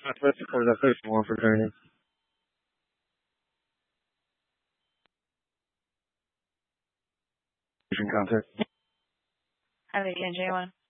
Southwest Dakota 31 for journey. Contact. Have a NJ1.